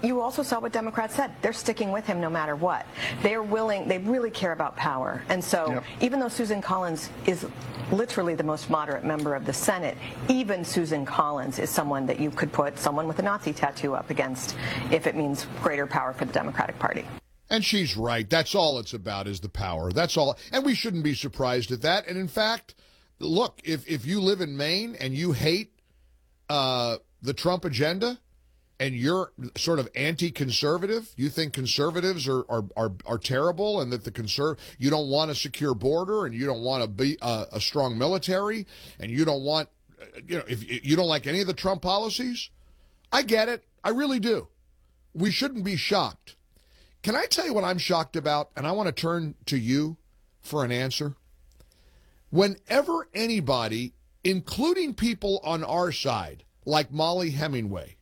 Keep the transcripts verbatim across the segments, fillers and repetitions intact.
you also saw what Democrats said. They're sticking with him no matter what. They're willing, they really care about power. And so yep. even though Susan Collins is literally the most moderate member of the Senate, even Susan Collins is someone that you could put someone with a Nazi tattoo up against if it means greater power for the Democratic Party. And she's right. That's all it's about, is the power. That's all. And we shouldn't be surprised at that. And in fact, look, if, if you live in Maine and you hate uh, the Trump agenda and you're sort of anti-conservative, you think conservatives are, are, are, are terrible and that the conserv- you don't want a secure border and you don't want to be a, a strong military and you don't want, you know, if you don't like any of the Trump policies, I get it. I really do. We shouldn't be shocked. Can I tell you what I'm shocked about? And I want to turn to you for an answer. Whenever anybody, including people on our side, like Mollie Hemingway,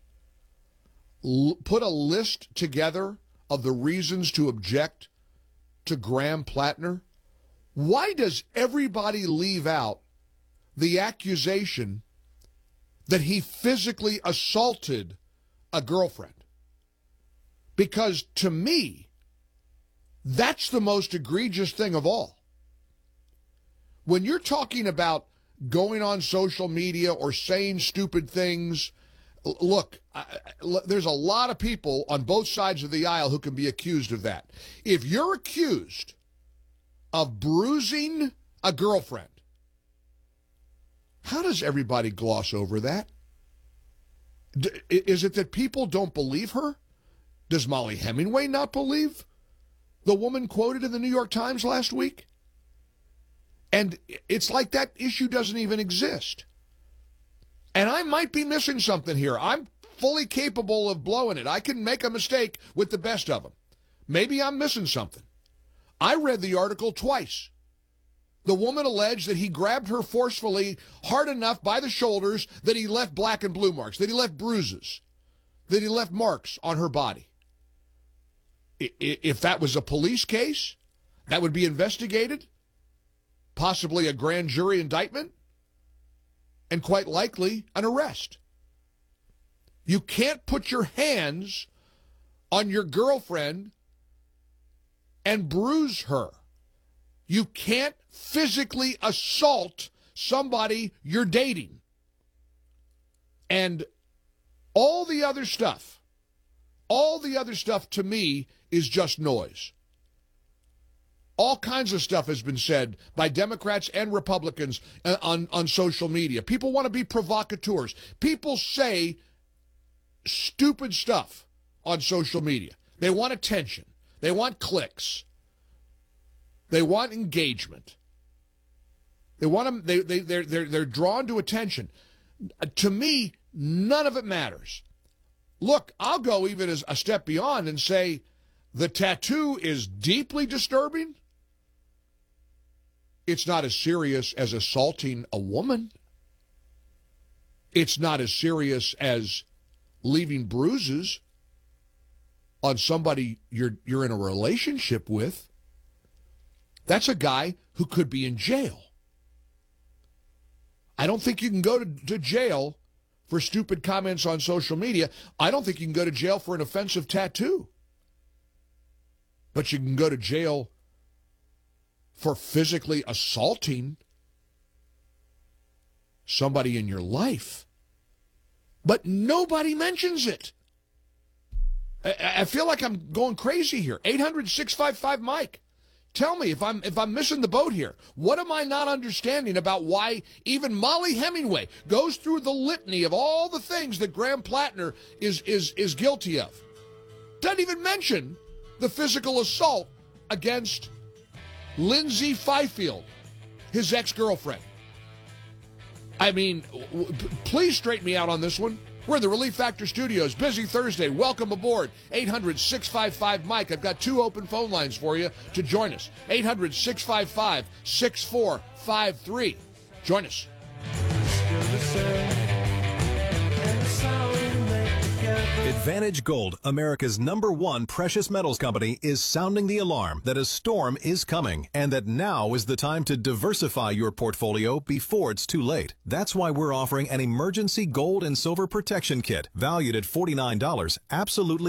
l- put a list together of the reasons to object to Graham Plattner, why does everybody leave out the accusation that he physically assaulted a girlfriend? Because to me, that's the most egregious thing of all. When you're talking about going on social media or saying stupid things, look, I, there's a lot of people on both sides of the aisle who can be accused of that. If you're accused of bruising a girlfriend, how does everybody gloss over that? D- is it that people don't believe her? Does Mollie Hemingway not believe the woman quoted in the New York Times last week? And it's like that issue doesn't even exist. And I might be missing something here. I'm fully capable of blowing it. I can make a mistake with the best of them. Maybe I'm missing something. I read the article twice. The woman alleged that he grabbed her forcefully hard enough by the shoulders that he left black and blue marks, that he left bruises, that he left marks on her body. If that was a police case, that would be investigated, possibly a grand jury indictment, and quite likely an arrest. You can't put your hands on your girlfriend and bruise her. You can't physically assault somebody you're dating. And all the other stuff, all the other stuff to me is just noise. All kinds of stuff has been said by Democrats and Republicans on, on social media. People want to be provocateurs. People say stupid stuff on social media. They want attention. They want clicks. They want engagement. They want them, they, they, they're, they're, they're drawn to attention. To me, none of it matters. Look, I'll go even as a step beyond and say the tattoo is deeply disturbing. It's not as serious as assaulting a woman. It's not as serious as leaving bruises on somebody you're you're in a relationship with. That's a guy who could be in jail. I don't think you can go to, to jail for stupid comments on social media. I don't think you can go to jail for an offensive tattoo. But you can go to jail for physically assaulting somebody in your life. But nobody mentions it. I, I feel like I'm going crazy here. eight hundred, six five five, Mike. Tell me if I'm if I'm missing the boat here. What am I not understanding about why even Mollie Hemingway goes through the litany of all the things that Graham Plattner is is is guilty of? Doesn't even mention the physical assault against Lindsay Fifield, his ex-girlfriend. I mean, w- please straighten me out on this one. We're in the Relief Factor Studios. Busy Thursday. Welcome aboard. eight hundred, six five five, Mike. I've got two open phone lines for you to join us. eight hundred, six five five, six four five three. Join us. Advantage Gold, America's number one precious metals company, is sounding the alarm that a storm is coming and that now is the time to diversify your portfolio before it's too late. That's why we're offering an emergency gold and silver protection kit valued at forty-nine dollars, absolutely